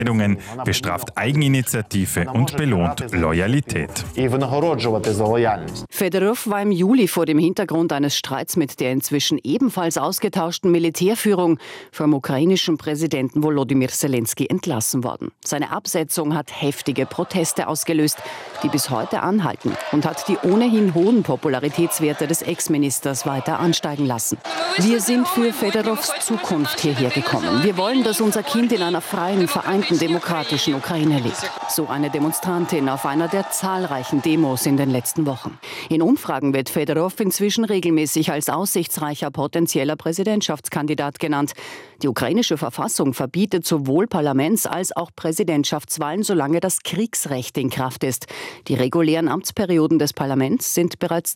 bestraft Eigeninitiative und belohnt Loyalität. Fedorov war im Juli vor dem Hintergrund eines Streits mit der inzwischen ebenfalls ausgetauschten Militärführung vom ukrainischen Präsidenten Volodymyr Zelensky entlassen worden. Seine Absetzung hat heftige Proteste ausgelöst, die bis heute anhalten, und hat die ohnehin hohen Popularitätswerte des Ex-Ministers weiter ansteigen lassen. Wir sind für Fedorovs Zukunft hierher gekommen. Wir wollen, dass unser Kind in einer freien, vereinten, demokratischen Ukraine lebt. So eine Demonstrantin auf einer der zahlreichen Demos in den letzten Wochen. In Umfragen wird Fedorov inzwischen regelmäßig als aussichtsreicher potenzieller Präsidentschaftskandidat genannt. Die ukrainische Verfassung verbietet sowohl Parlaments- als auch Präsidentschaftswahlen, solange das Kriegsrecht in Kraft ist. Die regulären Amtsperioden des Parlaments sind bereits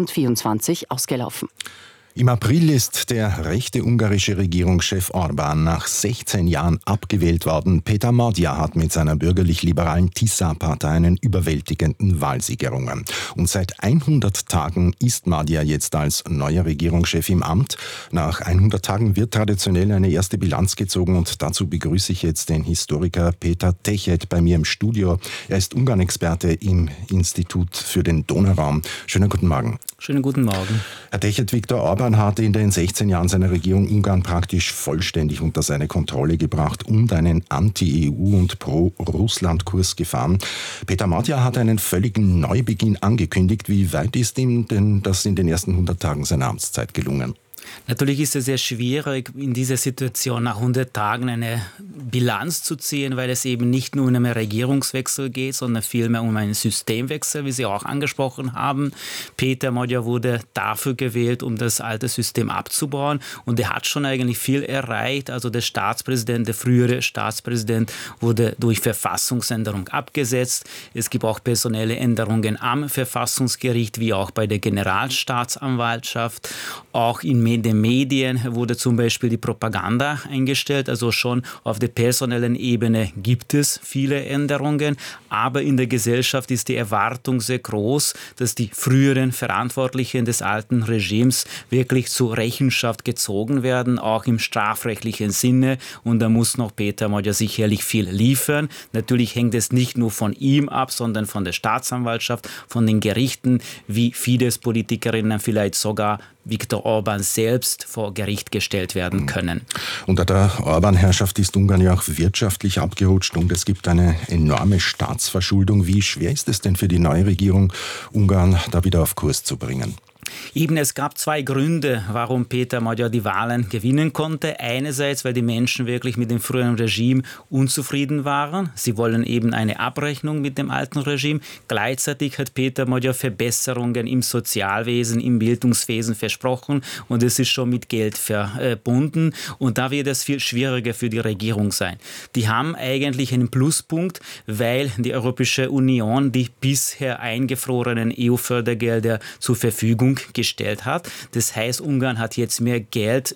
2024 ausgelaufen. Im April ist der rechte ungarische Regierungschef Orbán nach 16 Jahren abgewählt worden. Péter Magyar hat mit seiner bürgerlich-liberalen Tisza-Partei einen überwältigenden Wahlsieg errungen. Und seit 100 Tagen ist Magyar jetzt als neuer Regierungschef im Amt. Nach 100 Tagen wird traditionell eine erste Bilanz gezogen und dazu begrüße ich jetzt den Historiker Péter Techet bei mir im Studio. Er ist Ungarn-Experte im Institut für den Donauraum. Schönen guten Morgen. Schönen guten Morgen. Herr Techet, Viktor Orbán hat in den 16 Jahren seiner Regierung Ungarn praktisch vollständig unter seine Kontrolle gebracht und einen Anti-EU- und Pro-Russland-Kurs gefahren. Péter Magyar hat einen völligen Neubeginn angekündigt. Wie weit ist ihm denn das in den ersten 100 Tagen seiner Amtszeit gelungen? Natürlich ist es sehr schwierig, in dieser Situation nach 100 Tagen eine Bilanz zu ziehen, weil es eben nicht nur um einen Regierungswechsel geht, sondern vielmehr um einen Systemwechsel, wie Sie auch angesprochen haben. Péter Magyar wurde dafür gewählt, um das alte System abzubauen, und er hat schon eigentlich viel erreicht. Also der frühere Staatspräsident wurde durch Verfassungsänderung abgesetzt. Es gibt auch personelle Änderungen am Verfassungsgericht, wie auch bei der Generalstaatsanwaltschaft. Auch in den Medien wurde zum Beispiel die Propaganda eingestellt, also schon auf der personellen Ebene gibt es viele Änderungen, aber in der Gesellschaft ist die Erwartung sehr groß, dass die früheren Verantwortlichen des alten Regimes wirklich zur Rechenschaft gezogen werden, auch im strafrechtlichen Sinne, und da muss noch Péter Magyar sicherlich viel liefern. Natürlich hängt es nicht nur von ihm ab, sondern von der Staatsanwaltschaft, von den Gerichten, wie Fidesz-Politikerinnen vielleicht sogar Viktor Orbán selbst vor Gericht gestellt werden können. Unter der Orbán-Herrschaft ist Ungarn ja auch wirtschaftlich abgerutscht und es gibt eine enorme Staatsverschuldung. Wie schwer ist es denn für die neue Regierung, Ungarn da wieder auf Kurs zu bringen? Eben, es gab zwei Gründe, warum Péter Magyar die Wahlen gewinnen konnte. Einerseits, weil die Menschen wirklich mit dem früheren Regime unzufrieden waren. Sie wollen eben eine Abrechnung mit dem alten Regime. Gleichzeitig hat Péter Magyar Verbesserungen im Sozialwesen, im Bildungswesen versprochen, und es ist schon mit Geld verbunden. Und da wird es viel schwieriger für die Regierung sein. Die haben eigentlich einen Pluspunkt, weil die Europäische Union die bisher eingefrorenen EU-Fördergelder zur Verfügung gestellt hat. Das heißt, Ungarn hat jetzt mehr Geld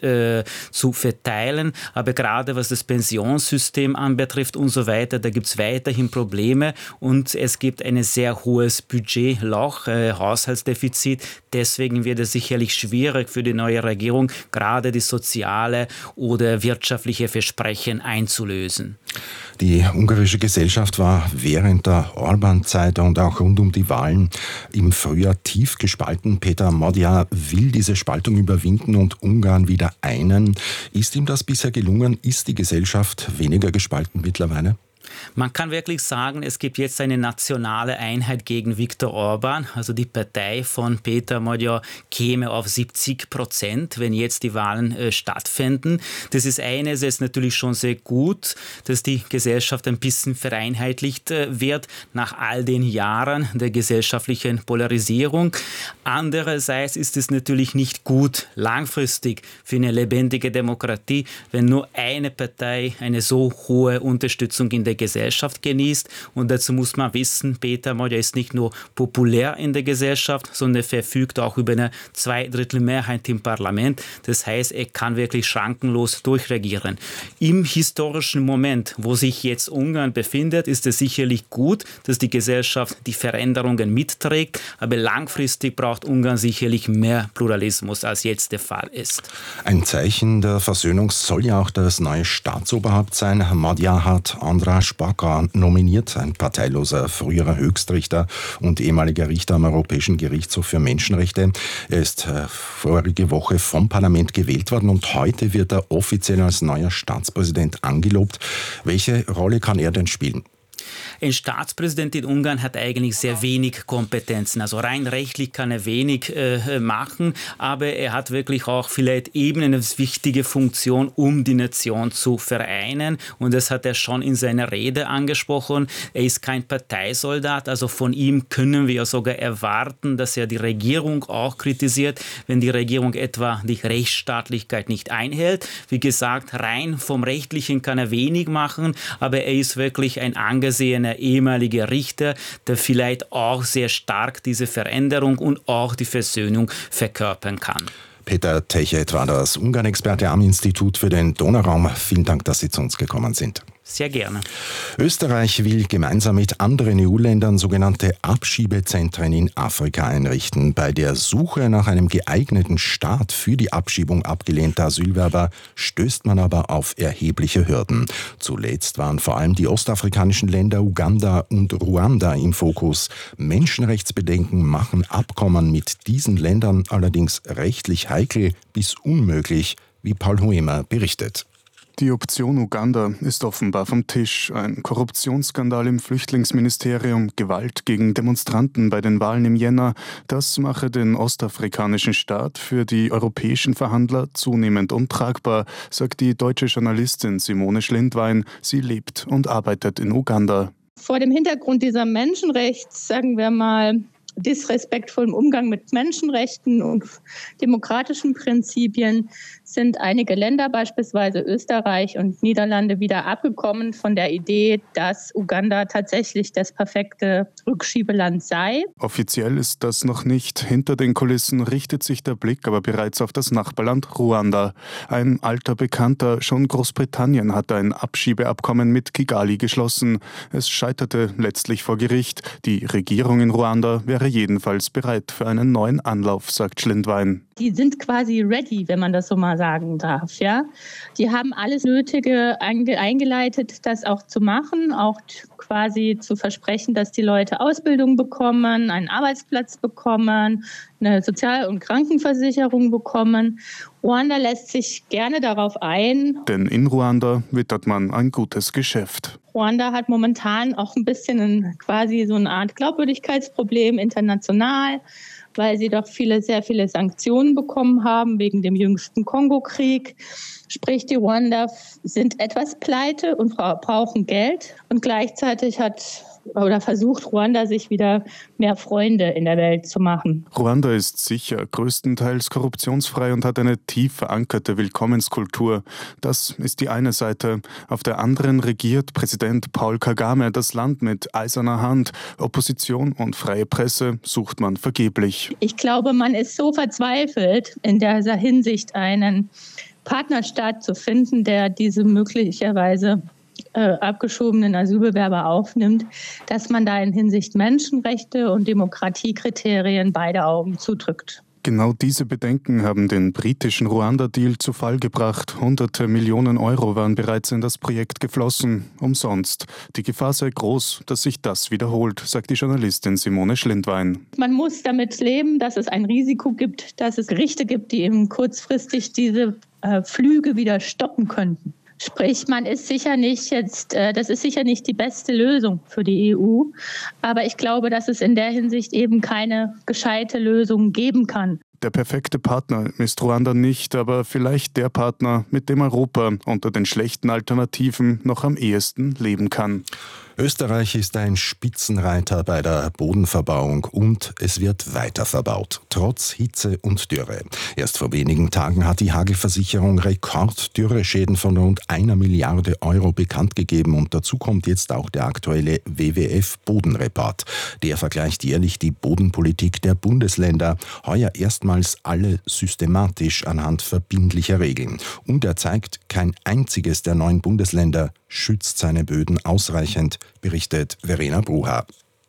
zu verteilen, aber gerade was das Pensionssystem anbetrifft und so weiter, da gibt es weiterhin Probleme und es gibt ein sehr hohes Budgetloch, Haushaltsdefizit. Deswegen wird es sicherlich schwierig für die neue Regierung, gerade die soziale oder wirtschaftliche Versprechen einzulösen. Die ungarische Gesellschaft war während der Orbán-Zeit und auch rund um die Wahlen im Frühjahr tief gespalten. Péter Magyar will diese Spaltung überwinden und Ungarn wieder einen. Ist ihm das bisher gelungen? Ist die Gesellschaft weniger gespalten mittlerweile? Man kann wirklich sagen, es gibt jetzt eine nationale Einheit gegen Viktor Orbán. Also die Partei von Péter Magyar käme auf 70%, wenn jetzt die Wahlen stattfinden. Das ist einerseits natürlich schon sehr gut, dass die Gesellschaft ein bisschen vereinheitlicht wird nach all den Jahren der gesellschaftlichen Polarisierung. Andererseits ist es natürlich nicht gut langfristig für eine lebendige Demokratie, wenn nur eine Partei eine so hohe Unterstützung in der Gesellschaft Gesellschaft genießt. Und dazu muss man wissen, Peter Magyar ist nicht nur populär in der Gesellschaft, sondern verfügt auch über eine 2/3 im Parlament. Das heißt, er kann wirklich schrankenlos durchregieren. Im historischen Moment, wo sich jetzt Ungarn befindet, ist es sicherlich gut, dass die Gesellschaft die Veränderungen mitträgt, aber langfristig braucht Ungarn sicherlich mehr Pluralismus, als jetzt der Fall ist. Ein Zeichen der Versöhnung soll ja auch das neue Staatsoberhaupt sein. Magyar hat András Baka nominiert, ein parteiloser früherer Höchstrichter und ehemaliger Richter am Europäischen Gerichtshof für Menschenrechte. Er ist vorige Woche vom Parlament gewählt worden und heute wird er offiziell als neuer Staatspräsident angelobt. Welche Rolle kann er denn spielen? Ein Staatspräsident in Ungarn hat eigentlich sehr wenig Kompetenzen. Also rein rechtlich kann er wenig machen, aber er hat wirklich auch vielleicht eben eine wichtige Funktion, um die Nation zu vereinen. Und das hat er schon in seiner Rede angesprochen. Er ist kein Parteisoldat, also von ihm können wir sogar erwarten, dass er die Regierung auch kritisiert, wenn die Regierung etwa die Rechtsstaatlichkeit nicht einhält. Wie gesagt, rein vom Rechtlichen kann er wenig machen, aber er ist wirklich ein angesehener ehemaliger Richter, der vielleicht auch sehr stark diese Veränderung und auch die Versöhnung verkörpern kann. Peter Techet war das Ungarn-Experte am Institut für den Donauraum. Vielen Dank, dass Sie zu uns gekommen sind. Sehr gerne. Österreich will gemeinsam mit anderen EU-Ländern sogenannte Abschiebezentren in Afrika einrichten. Bei der Suche nach einem geeigneten Staat für die Abschiebung abgelehnter Asylwerber stößt man aber auf erhebliche Hürden. Zuletzt waren vor allem die ostafrikanischen Länder Uganda und Ruanda im Fokus. Menschenrechtsbedenken machen Abkommen mit diesen Ländern allerdings rechtlich heikel bis unmöglich, wie Paul Huemer berichtet. Die Option Uganda ist offenbar vom Tisch. Ein Korruptionsskandal im Flüchtlingsministerium, Gewalt gegen Demonstranten bei den Wahlen im Jänner, das mache den ostafrikanischen Staat für die europäischen Verhandler zunehmend untragbar, sagt die deutsche Journalistin Simone Schlindwein. Sie lebt und arbeitet in Uganda. Vor dem Hintergrund dieser sagen wir mal, disrespektvollen Umgang mit Menschenrechten und demokratischen Prinzipien sind einige Länder, beispielsweise Österreich und Niederlande, wieder abgekommen von der Idee, dass Uganda tatsächlich das perfekte Rückschiebeland sei. Offiziell ist das noch nicht. Hinter den Kulissen richtet sich der Blick aber bereits auf das Nachbarland Ruanda. Ein alter Bekannter, schon Großbritannien hat ein Abschiebeabkommen mit Kigali geschlossen. Es scheiterte letztlich vor Gericht. Die Regierung in Ruanda wäre jedenfalls bereit für einen neuen Anlauf, sagt Schlindwein. Die sind quasi ready, wenn man das so mal sagen darf. Ja? Die haben alles Nötige eingeleitet, das auch zu machen, auch quasi zu versprechen, dass die Leute Ausbildung bekommen, einen Arbeitsplatz bekommen, eine Sozial- und Krankenversicherung bekommen. Ruanda lässt sich gerne darauf ein. Denn in Ruanda wittert man ein gutes Geschäft. Ruanda hat momentan auch ein bisschen quasi so eine Art Glaubwürdigkeitsproblem international, weil sie doch sehr viele Sanktionen bekommen haben wegen dem jüngsten Kongo-Krieg. Sprich, die Ruander sind etwas pleite und brauchen Geld. Und gleichzeitig versucht Ruanda, sich wieder mehr Freunde in der Welt zu machen. Ruanda ist sicher größtenteils korruptionsfrei und hat eine tief verankerte Willkommenskultur. Das ist die eine Seite. Auf der anderen regiert Präsident Paul Kagame das Land mit eiserner Hand. Opposition und freie Presse sucht man vergeblich. Ich glaube, man ist so verzweifelt, in dieser Hinsicht einen Partnerstaat zu finden, der diese möglicherweise abgeschobenen Asylbewerber aufnimmt, dass man da in Hinsicht Menschenrechte und Demokratiekriterien beide Augen zudrückt. Genau diese Bedenken haben den britischen Ruanda-Deal zu Fall gebracht. Hunderte Millionen Euro waren bereits in das Projekt geflossen. Umsonst. Die Gefahr sei groß, dass sich das wiederholt, sagt die Journalistin Simone Schlindwein. Man muss damit leben, dass es ein Risiko gibt, dass es Gerichte gibt, die eben kurzfristig diese Flüge wieder stoppen könnten. Sprich, man ist sicher nicht das ist sicher nicht die beste Lösung für die EU. Aber ich glaube, dass es in der Hinsicht eben keine gescheite Lösung geben kann. Der perfekte Partner ist Ruanda nicht, aber vielleicht der Partner, mit dem Europa unter den schlechten Alternativen noch am ehesten leben kann. Österreich ist ein Spitzenreiter bei der Bodenverbauung und es wird weiter verbaut, trotz Hitze und Dürre. Erst vor wenigen Tagen hat die Hagelversicherung Rekorddürreschäden von rund 1 Milliarde Euro bekannt gegeben und dazu kommt jetzt auch der aktuelle WWF-Bodenreport. Der vergleicht jährlich die Bodenpolitik der Bundesländer, heuer erstmals alle systematisch anhand verbindlicher Regeln. Und er zeigt, kein einziges der 9 Bundesländer schützt seine Böden ausreichend, berichtet Verena Bruha.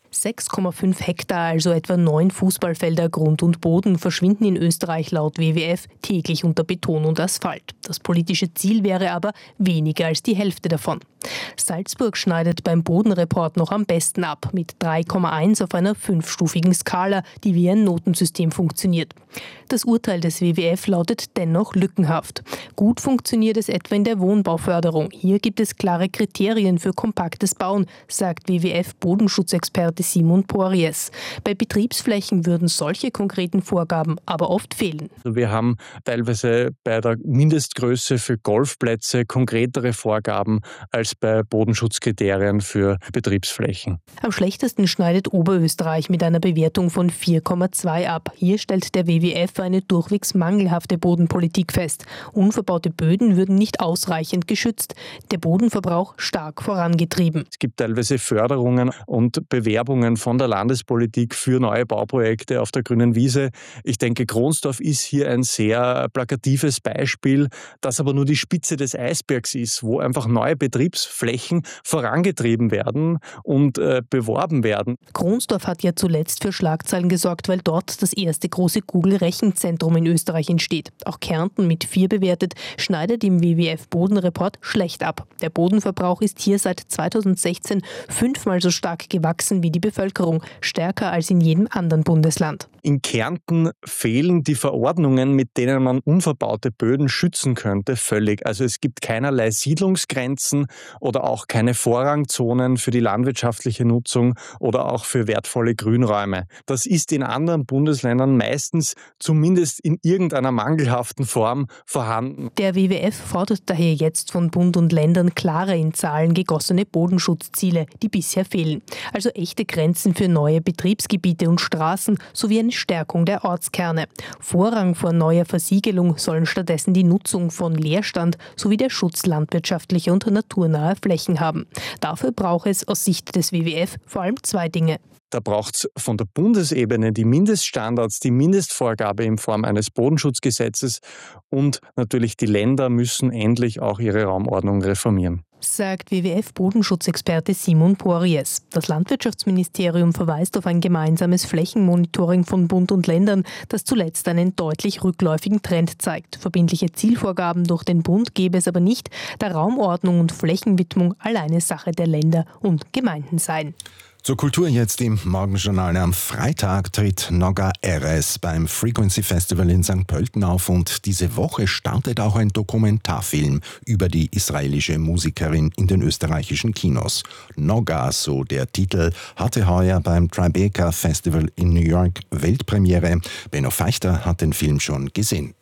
6,5 Hektar, also etwa 9 Fußballfelder Grund und Boden, verschwinden in Österreich laut WWF täglich unter Beton und Asphalt. Das politische Ziel wäre aber weniger als die Hälfte davon. Salzburg schneidet beim Bodenreport noch am besten ab, mit 3,1 auf einer 5-stufigen Skala, die wie ein Notensystem funktioniert. Das Urteil des WWF lautet dennoch lückenhaft. Gut funktioniert es etwa in der Wohnbauförderung. Hier gibt es klare Kriterien für kompaktes Bauen, sagt WWF-Bodenschutzexperte Simon Porries. Bei Betriebsflächen würden solche konkreten Vorgaben aber oft fehlen. Wir haben teilweise bei der Mindestgröße für Golfplätze konkretere Vorgaben als bei Bodenschutzkriterien für Betriebsflächen. Am schlechtesten schneidet Oberösterreich mit einer Bewertung von 4,2 ab. Hier stellt der WWF eine durchwegs mangelhafte Bodenpolitik fest. Unverbaute Böden würden nicht ausreichend geschützt, der Bodenverbrauch stark vorangetrieben. Es gibt teilweise Förderungen und Bewerbungen von der Landespolitik für neue Bauprojekte auf der grünen Wiese. Ich denke, Kronsdorf ist hier ein sehr plakatives Beispiel, das aber nur die Spitze des Eisbergs ist, wo einfach neue Betriebsflächen vorangetrieben werden und beworben werden. Kronsdorf hat ja zuletzt für Schlagzeilen gesorgt, weil dort das erste große Google-Rechenzentrum in Österreich entsteht. Auch Kärnten mit 4 bewertet, schneidet im WWF-Bodenreport schlecht ab. Der Bodenverbrauch ist hier seit 2016 5-mal so stark gewachsen wie die Bevölkerung, stärker als in jedem anderen Bundesland. In Kärnten fehlen die Verordnungen, mit denen man unverbaute Böden schützen könnte, völlig. Also es gibt keinerlei Siedlungsgrenzen oder auch keine Vorrangzonen für die landwirtschaftliche Nutzung oder auch für wertvolle Grünräume. Das ist in anderen Bundesländern meistens zumindest in irgendeiner mangelhaften Form vorhanden. Der WWF fordert daher jetzt von Bund und Ländern klare in Zahlen gegossene Bodenschutzziele, die bisher fehlen. Also echte Grenzen für neue Betriebsgebiete und Straßen sowie eine Stärkung der Ortskerne. Vorrang vor neuer Versiegelung sollen stattdessen die Nutzung von Leerstand sowie der Schutz landwirtschaftlicher und naturnaher Flächen haben. Dafür braucht es aus Sicht des WWF vor allem 2 Dinge. Da braucht es von der Bundesebene die Mindeststandards, die Mindestvorgabe in Form eines Bodenschutzgesetzes und natürlich die Länder müssen endlich auch ihre Raumordnung reformieren. Sagt WWF-Bodenschutzexperte Simon Porries. Das Landwirtschaftsministerium verweist auf ein gemeinsames Flächenmonitoring von Bund und Ländern, das zuletzt einen deutlich rückläufigen Trend zeigt. Verbindliche Zielvorgaben durch den Bund gäbe es aber nicht, da Raumordnung und Flächenwidmung alleine Sache der Länder und Gemeinden seien. Zur Kultur jetzt im Morgenjournal. Am Freitag tritt Noga Erez beim Frequency Festival in St. Pölten auf und diese Woche startet auch ein Dokumentarfilm über die israelische Musikerin in den österreichischen Kinos. Noga, so der Titel, hatte heuer beim Tribeca Festival in New York Weltpremiere. Benno Feichter hat den Film schon gesehen.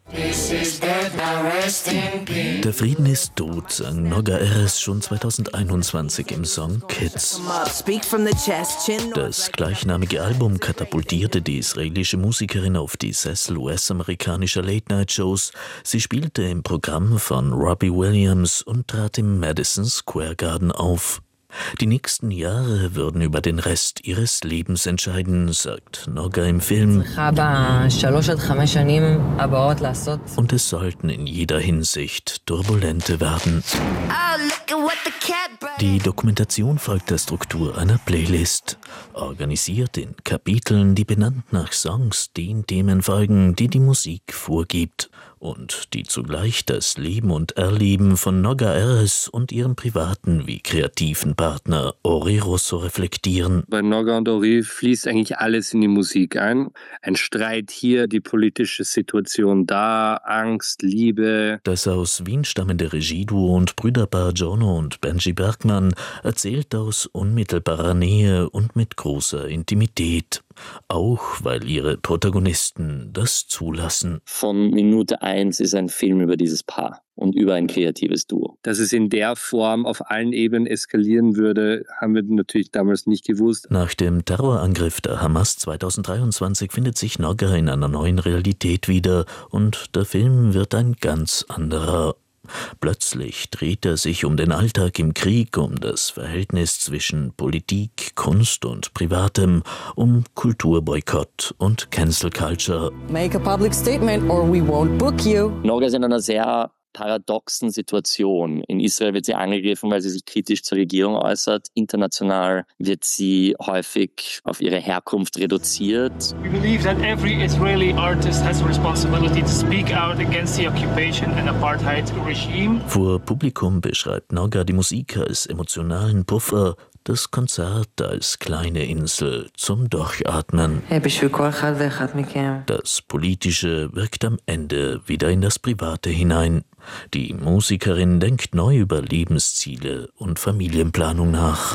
Der Frieden ist tot, sang Noga Erez schon 2021 im Song Kids. Das gleichnamige Album katapultierte die israelische Musikerin auf die Sessel US-amerikanischer Late-Night-Shows. Sie spielte im Programm von Robbie Williams und trat im Madison Square Garden auf. Die nächsten Jahre würden über den Rest ihres Lebens entscheiden, sagt Noga im Film. Und es sollten in jeder Hinsicht turbulente werden. Die Dokumentation folgt der Struktur einer Playlist, organisiert in Kapiteln, die benannt nach Songs den Themen folgen, die die Musik vorgibt und die zugleich das Leben und Erleben von Noga Erez und ihrem privaten wie kreativen Partner Ori Russo reflektieren. Bei Noga und Ori fließt eigentlich alles in die Musik ein. Ein Streit hier, die politische Situation da, Angst, Liebe. Das aus Wien stammende Regieduo und Brüderpaar Jono und Benji Bergmann erzählt aus unmittelbarer Nähe und mit großer Intimität. Auch weil ihre Protagonisten das zulassen. Von Minute 1 ist ein Film über dieses Paar. und über ein kreatives Duo. Dass es in der Form auf allen Ebenen eskalieren würde, haben wir natürlich damals nicht gewusst. Nach dem Terrorangriff der Hamas 2023 findet sich Norga in einer neuen Realität wieder und der Film wird ein ganz anderer. Plötzlich dreht er sich um den Alltag im Krieg, um das Verhältnis zwischen Politik, Kunst und Privatem, um Kulturboykott und Cancel Culture. Make a public statement or we won't book you. Norga ist in einer sehr paradoxen Situation. In Israel wird sie angegriffen, weil sie sich kritisch zur Regierung äußert. International wird sie häufig auf ihre Herkunft reduziert. We believe that every Israeli artist has a responsibility to speak out against the occupation and apartheid regime. Vor Publikum beschreibt Norga die Musik als emotionalen Puffer, das Konzert als kleine Insel zum Durchatmen. Das Politische wirkt am Ende wieder in das Private hinein. Die Musikerin denkt neu über Lebensziele und Familienplanung nach.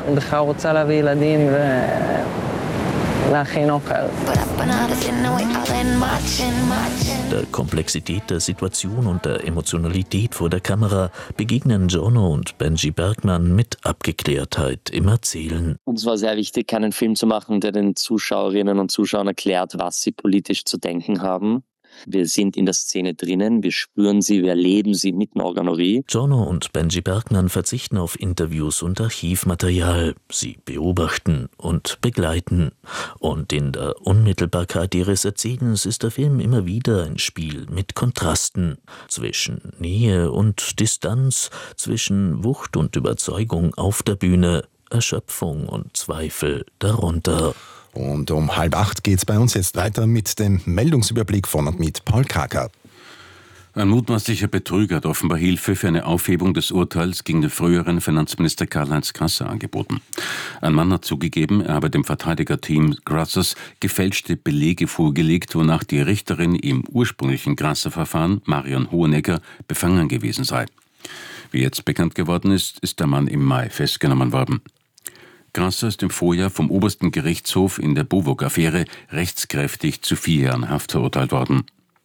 Der Komplexität der Situation und der Emotionalität vor der Kamera begegnen Jono und Benji Bergmann mit Abgeklärtheit im Erzählen. Uns war sehr wichtig, keinen Film zu machen, der den Zuschauerinnen und Zuschauern erklärt, was sie politisch zu denken haben. Wir sind in der Szene drinnen, wir spüren sie, wir erleben sie mit Norga Nouri. Jono und Benji Bergmann verzichten auf Interviews und Archivmaterial. Sie beobachten und begleiten. Und in der Unmittelbarkeit ihres Erzählens ist der Film immer wieder ein Spiel mit Kontrasten. Zwischen Nähe und Distanz, zwischen Wucht und Überzeugung auf der Bühne, Erschöpfung und Zweifel darunter. Und um 7:30 geht es bei uns jetzt weiter mit dem Meldungsüberblick von und mit Paul Kraker. Ein mutmaßlicher Betrüger hat offenbar Hilfe für eine Aufhebung des Urteils gegen den früheren Finanzminister Karl-Heinz Grasser angeboten. Ein Mann hat zugegeben, er habe dem Verteidigerteam Grassers gefälschte Belege vorgelegt, wonach die Richterin im ursprünglichen Grasser-Verfahren, Marion Hohenegger, befangen gewesen sei. Wie jetzt bekannt geworden ist, ist der Mann im Mai festgenommen worden. Grasser ist im Vorjahr vom obersten Gerichtshof in der Bovog-Affäre rechtskräftig zu 4 Jahren Haft verurteilt worden.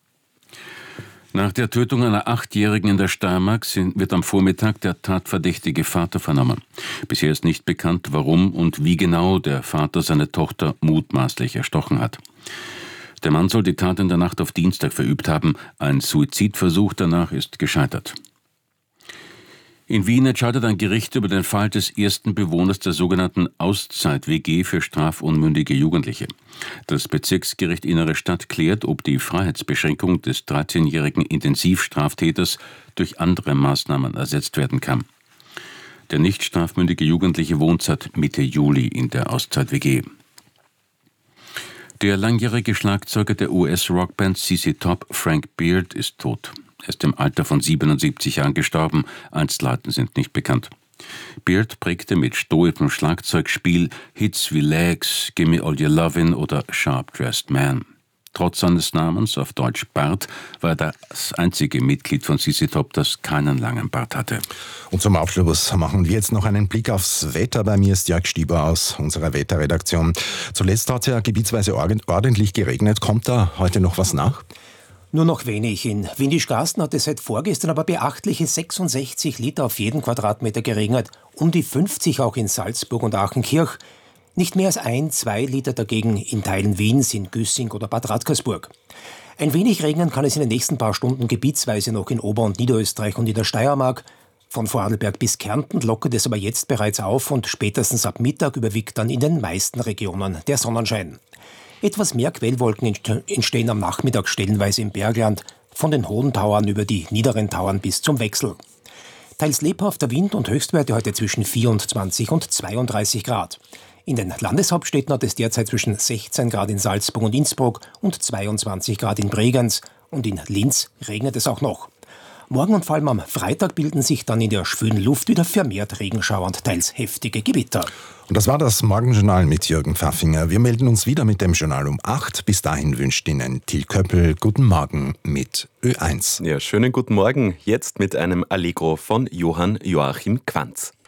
Nach der Tötung einer 8-Jährigen in der Steiermark wird am Vormittag der tatverdächtige Vater vernommen. Bisher ist nicht bekannt, warum und wie genau der Vater seine Tochter mutmaßlich erstochen hat. Der Mann soll die Tat in der Nacht auf Dienstag verübt haben. Ein Suizidversuch danach ist gescheitert. In Wien entscheidet ein Gericht über den Fall des ersten Bewohners der sogenannten Auszeit-WG für strafunmündige Jugendliche. Das Bezirksgericht Innere Stadt klärt, ob die Freiheitsbeschränkung des 13-jährigen Intensivstraftäters durch andere Maßnahmen ersetzt werden kann. Der nicht strafmündige Jugendliche wohnt seit Mitte Juli in der Auszeit-WG. Der langjährige Schlagzeuger der US-Rockband ZZ Top, Frank Beard, ist tot. Er ist im Alter von 77 Jahren gestorben, Einzelheiten sind nicht bekannt. Beard prägte mit stoischem Schlagzeugspiel Hits wie Legs, Gimme All Your Lovin' oder Sharp Dressed Man. Trotz seines Namens, auf Deutsch Bart, war er das einzige Mitglied von ZZ Top, das keinen langen Bart hatte. Und zum Abschluss machen wir jetzt noch einen Blick aufs Wetter. Bei mir ist Jörg Stieber aus unserer Wetterredaktion. Zuletzt hat es ja gebietsweise ordentlich geregnet. Kommt da heute noch was nach? Nur noch wenig. In Windischgarsten hat es seit vorgestern aber beachtliche 66 Liter auf jeden Quadratmeter geregnet. Um die 50 auch in Salzburg und Achenkirch. Nicht mehr als 1-2 Liter dagegen in Teilen Wiens, in Güssing oder Bad Radkersburg. Ein wenig regnen kann es in den nächsten paar Stunden gebietsweise noch in Ober- und Niederösterreich und in der Steiermark. Von Vorarlberg bis Kärnten lockert es aber jetzt bereits auf und spätestens ab Mittag überwiegt dann in den meisten Regionen der Sonnenschein. Etwas mehr Quellwolken entstehen am Nachmittag stellenweise im Bergland, von den hohen Tauern über die niederen Tauern bis zum Wechsel. Teils lebhafter Wind und Höchstwerte heute zwischen 24 und 32 Grad. In den Landeshauptstädten hat es derzeit zwischen 16 Grad in Salzburg und Innsbruck und 22 Grad in Bregenz. Und in Linz regnet es auch noch. Morgen und vor allem am Freitag bilden sich dann in der schwülen Luft wieder vermehrt Regenschauer und teils heftige Gewitter. Und das war das Morgenjournal mit Jürgen Pfaffinger. Wir melden uns wieder mit dem Journal um 8. Bis dahin wünscht Ihnen Till Köppel guten Morgen mit Ö1. Ja, schönen guten Morgen. Jetzt mit einem Allegro von Johann Joachim Quanz.